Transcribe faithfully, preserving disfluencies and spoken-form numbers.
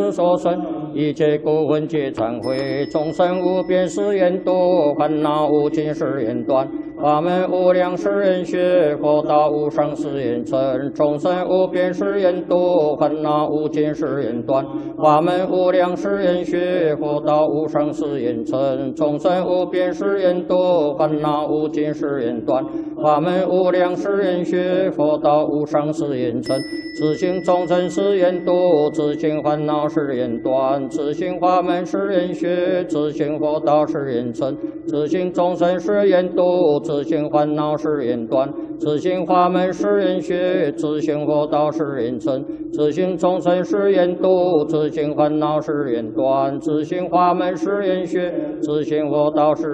之所生，一切过患皆忏悔，众生无边誓愿度，烦恼无尽誓愿断。法门无量誓愿学，佛道无上誓愿成，众生无边誓愿度，烦恼无尽誓愿断。法门无量誓愿学，佛道无上誓愿成，众生无边誓愿度，烦恼无尽誓愿断。法门无量誓愿学，佛道无上誓愿成，自性众生誓愿度，自性烦恼誓愿断，自性法门誓愿学，自性佛道誓愿成，自性众生誓愿度，自性烦恼誓愿断，自性法门誓愿学，自性佛道誓愿成，自性众生誓愿度，自性烦恼誓愿断，自性法门誓愿学，自性佛道誓